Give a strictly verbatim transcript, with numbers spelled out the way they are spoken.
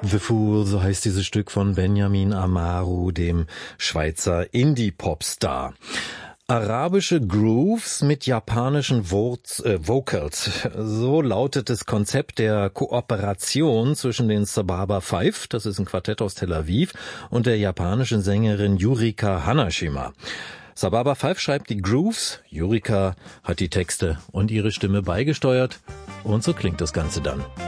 The Fool, so heißt dieses Stück von Benjamin Amaru, dem Schweizer Indie-Pop-Star. Arabische Grooves mit japanischen Worts, äh, Vocals. So lautet das Konzept der Kooperation zwischen den Sababa Five, das ist ein Quartett aus Tel Aviv, und der japanischen Sängerin Yurika Hanashima. Sababa Five schreibt die Grooves, Yurika hat die Texte und ihre Stimme beigesteuert und so klingt das Ganze dann.